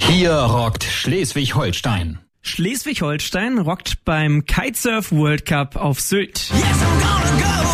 Hier rockt Schleswig-Holstein. Schleswig-Holstein rockt beim Kitesurf World Cup auf Sylt. Yes, I'm gonna go.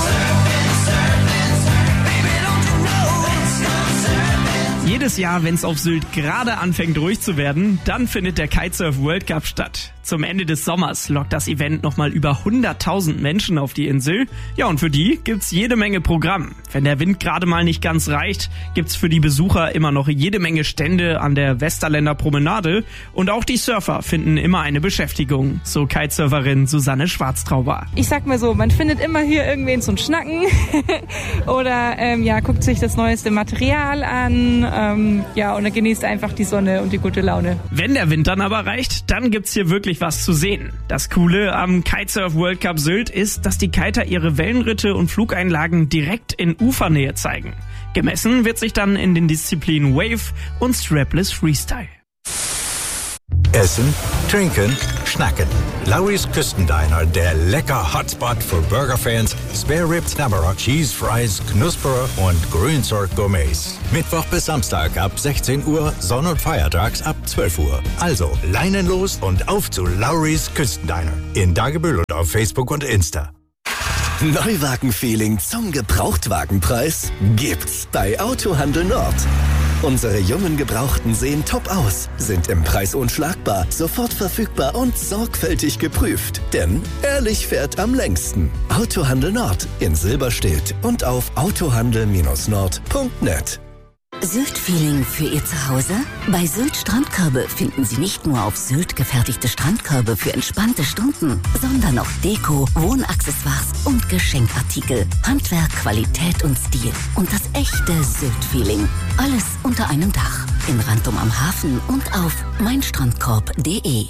Jedes Jahr, wenn es auf Sylt gerade anfängt ruhig zu werden, dann findet der Kitesurf World Cup statt. Zum Ende des Sommers lockt das Event nochmal über 100.000 Menschen auf die Insel. Ja, und für die gibt's jede Menge Programm. Wenn der Wind gerade mal nicht ganz reicht, gibt's für die Besucher immer noch jede Menge Stände an der Westerländer Promenade. Und auch die Surfer finden immer eine Beschäftigung, so Kitesurferin Susanne Schwarztrauber. Ich sag mal so, man findet immer hier irgendwen zum Schnacken oder guckt sich das neueste Material an und dann genießt einfach die Sonne und die gute Laune. Wenn der Wind dann aber reicht, dann gibt's hier wirklich was zu sehen. Das Coole am Kitesurf World Cup Sylt ist, dass die Kiter ihre Wellenritte und Flugeinlagen direkt in Ufernähe zeigen. Gemessen wird sich dann in den Disziplinen Wave und Strapless Freestyle. Essen, trinken, schnacken. Lowry's Küstendiner, der lecker Hotspot für Burgerfans, Spare Ribs, Knabberer, Cheese Fries, Knusperer und Grünzeug Gourmets. Mittwoch bis Samstag ab 16 Uhr, Sonn- und Feiertags ab 12 Uhr. Also Leinen los und auf zu Lowry's Küstendiner. In Dagebüll und auf Facebook und Insta. Neuwagen-Feeling zum Gebrauchtwagenpreis gibt's bei Autohandel Nord. Unsere jungen Gebrauchten sehen top aus, sind im Preis unschlagbar, sofort verfügbar und sorgfältig geprüft. Denn ehrlich fährt am längsten. Autohandel Nord in Silberstedt und auf autohandel-nord.net. Sylt-Feeling für Ihr Zuhause? Bei Sylt Strandkörbe finden Sie nicht nur auf Sylt gefertigte Strandkörbe für entspannte Stunden, sondern auch Deko, Wohnaccessoires und Geschenkartikel. Handwerk, Qualität und Stil. Und das echte Sylt-Feeling. Alles unter einem Dach. In Rantum am Hafen und auf meinstrandkorb.de.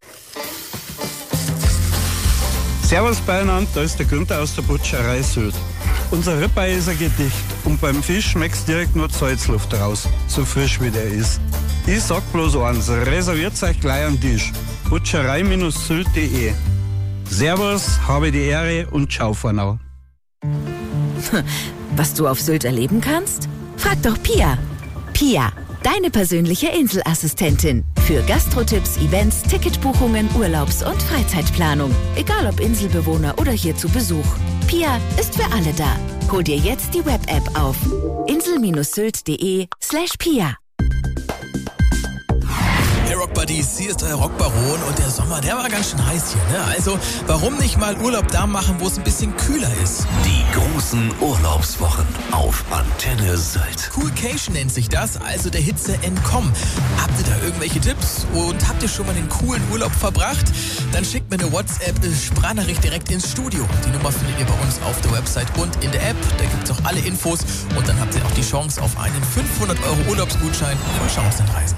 Servus beieinander, da ist der Günther aus der Butcherei Sylt. Unser Ribeye ist ein Gedicht und beim Fisch schmeckt's direkt nur die Salzluft raus, so frisch wie der ist. Ich sag bloß eins, reserviert euch gleich am Tisch. Butcherei-sylt.de. Servus, habe die Ehre und ciao Vornau. Was du auf Sylt erleben kannst? Frag doch Pia. Pia, deine persönliche Inselassistentin. Für Gastrotipps, Events, Ticketbuchungen, Urlaubs- und Freizeitplanung. Egal ob Inselbewohner oder hier zu Besuch. Pia ist für alle da. Hol dir jetzt die Web-App auf insel-sylt.de/Pia. Hey Rockbuddies, hier ist euer Rockbaron und der Sommer, der war ganz schön heiß hier, ne? Also, warum nicht mal Urlaub da machen, wo es ein bisschen kühler ist? Die großen Urlaubswochen auf Antenne Sylt. Coolcation nennt sich das, also der Hitze entkommen. Habt ihr da irgendwelche Tipps und habt ihr schon mal einen coolen Urlaub verbracht? Dann schickt mir eine WhatsApp-Sprachnachricht direkt ins Studio. Die Nummer findet ihr bei uns auf der Website und in der App. Da gibt's auch alle Infos und dann habt ihr auch die Chance auf einen 500 € Urlaubsgutschein von Chancenreisen.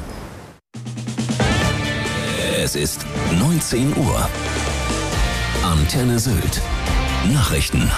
Es ist 19 Uhr. Antenne Sylt. Nachrichten.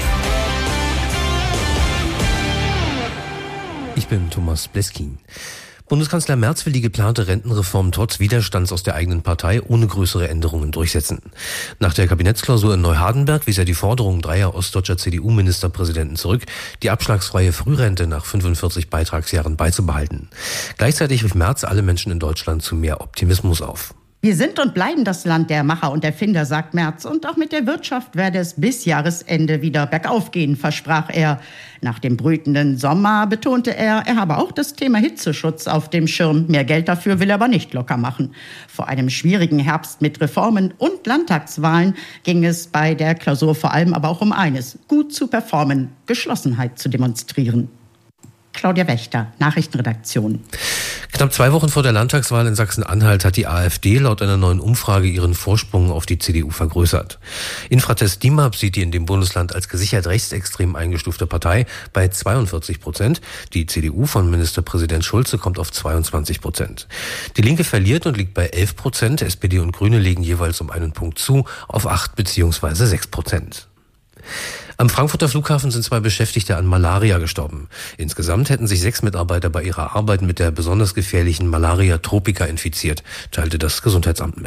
Ich bin Thomas Bleskin. Bundeskanzler Merz will die geplante Rentenreform trotz Widerstands aus der eigenen Partei ohne größere Änderungen durchsetzen. Nach der Kabinettsklausur in Neuhardenberg wies er die Forderung dreier ostdeutscher CDU-Ministerpräsidenten zurück, die abschlagsfreie Frührente nach 45 Beitragsjahren beizubehalten. Gleichzeitig rief Merz alle Menschen in Deutschland zu mehr Optimismus auf. Wir sind und bleiben das Land der Macher und Erfinder, sagt Merz. Und auch mit der Wirtschaft werde es bis Jahresende wieder bergauf gehen, versprach er. Nach dem brütenden Sommer betonte er habe auch das Thema Hitzeschutz auf dem Schirm. Mehr Geld dafür will er aber nicht locker machen. Vor einem schwierigen Herbst mit Reformen und Landtagswahlen ging es bei der Klausur vor allem aber auch um eines: gut zu performen, Geschlossenheit zu demonstrieren. Claudia Wächter, Nachrichtenredaktion. Knapp 2 Wochen vor der Landtagswahl in Sachsen-Anhalt hat die AfD laut einer neuen Umfrage ihren Vorsprung auf die CDU vergrößert. Infratest DIMAP sieht die in dem Bundesland als gesichert rechtsextrem eingestufte Partei bei 42%. Die CDU von Ministerpräsident Schulze kommt auf 22%. Die Linke verliert und liegt bei 11%. SPD und Grüne legen jeweils um einen Punkt zu auf 8 bzw. 6%. Am Frankfurter Flughafen sind 2 Beschäftigte an Malaria gestorben. Insgesamt hätten sich 6 Mitarbeiter bei ihrer Arbeit mit der besonders gefährlichen Malaria tropica infiziert, teilte das Gesundheitsamt mit.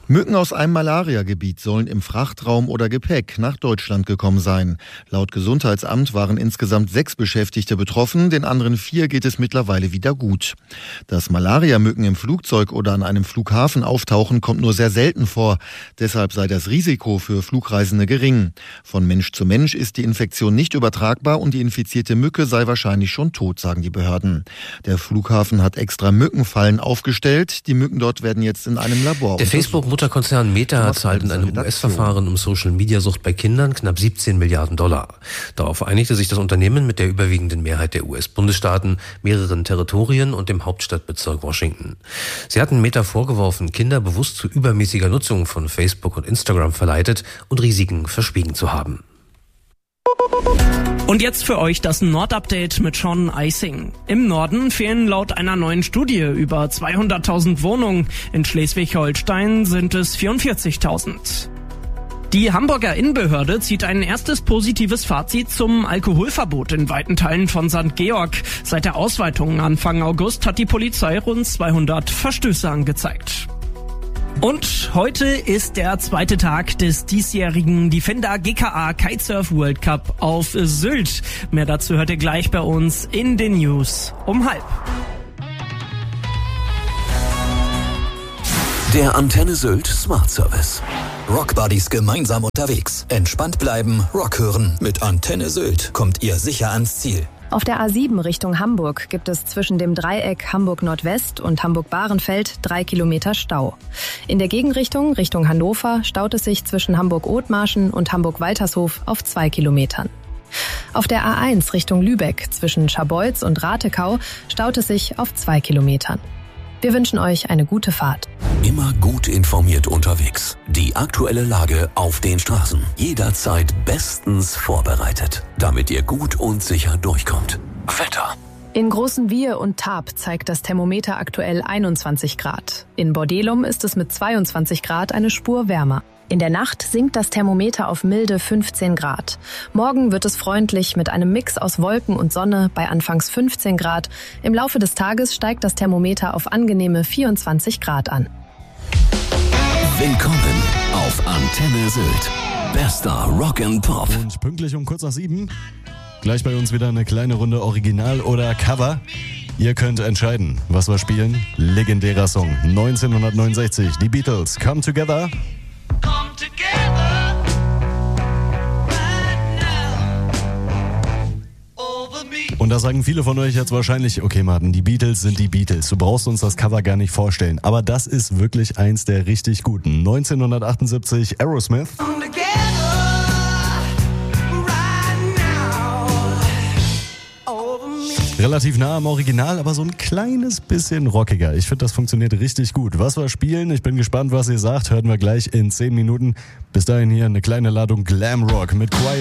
Mücken aus einem Malariagebiet sollen im Frachtraum oder Gepäck nach Deutschland gekommen sein. Laut Gesundheitsamt waren insgesamt 6 Beschäftigte betroffen, den anderen 4 geht es mittlerweile wieder gut. Dass Malariamücken im Flugzeug oder an einem Flughafen auftauchen, kommt nur sehr selten vor. Deshalb sei das Risiko für Flugreisende gering. Von Mensch zu Mensch ist die Infektion nicht übertragbar und die infizierte Mücke sei wahrscheinlich schon tot, sagen die Behörden. Der Flughafen hat extra Mückenfallen aufgestellt. Die Mücken dort werden jetzt in einem Labor Der Facebook-Mutterkonzern Meta zahlt in einem US-Verfahren um Social-Media-Sucht bei Kindern knapp 17 Milliarden $. Darauf einigte sich das Unternehmen mit der überwiegenden Mehrheit der US-Bundesstaaten, mehreren Territorien und dem Hauptstadtbezirk Washington. Sie hatten Meta vorgeworfen, Kinder bewusst zu übermäßiger Nutzung von Facebook und Instagram verleitet und Risiken verschwiegen zu haben. Und jetzt für euch das Nord-Update mit Sean Eising. Im Norden fehlen laut einer neuen Studie über 200.000 Wohnungen. In Schleswig-Holstein sind es 44.000. Die Hamburger Innenbehörde zieht ein erstes positives Fazit zum Alkoholverbot in weiten Teilen von St. Georg. Seit der Ausweitung Anfang August hat die Polizei rund 200 Verstöße angezeigt. Und heute ist der zweite Tag des diesjährigen Defender GKA Kitesurf World Cup auf Sylt. Mehr dazu hört ihr gleich bei uns in den News um 12:30. Der Antenne Sylt Smart Service. Rockbuddies gemeinsam unterwegs. Entspannt bleiben, Rock hören. Mit Antenne Sylt kommt ihr sicher ans Ziel. Auf der A7 Richtung Hamburg gibt es zwischen dem Dreieck Hamburg-Nordwest und Hamburg-Bahrenfeld 3 Kilometer Stau. In der Gegenrichtung Richtung Hannover staut es sich zwischen Hamburg-Othmarschen und Hamburg-Waltershof auf 2 Kilometern. Auf der A1 Richtung Lübeck zwischen Scharbeutz und Ratekau staut es sich auf 2 Kilometern. Wir wünschen euch eine gute Fahrt. Immer gut informiert unterwegs. Die aktuelle Lage auf den Straßen. Jederzeit bestens vorbereitet, damit ihr gut und sicher durchkommt. Wetter. In Großenwiehe und Tarp zeigt das Thermometer aktuell 21 Grad. In Bordelum ist es mit 22 Grad eine Spur wärmer. In der Nacht sinkt das Thermometer auf milde 15 Grad. Morgen wird es freundlich mit einem Mix aus Wolken und Sonne bei anfangs 15 Grad. Im Laufe des Tages steigt das Thermometer auf angenehme 24 Grad an. Willkommen auf Antenne Sylt. Bester Rock and Pop. Und pünktlich um kurz nach 7. Gleich bei uns wieder eine kleine Runde Original oder Cover. Ihr könnt entscheiden, was wir spielen. Legendärer Song 1969. Die Beatles, Come Together. Come together right now over me. Und da sagen viele von euch jetzt wahrscheinlich, okay Martin, die Beatles sind die Beatles. Du brauchst uns das Cover gar nicht vorstellen. Aber das ist wirklich eins der richtig guten. 1978 Aerosmith. Relativ nah am Original, aber so ein kleines bisschen rockiger. Ich finde, das funktioniert richtig gut. Was wir spielen, ich bin gespannt, was ihr sagt. Hören wir gleich in 10 Minuten. Bis dahin hier eine kleine Ladung Glamrock mit Quiet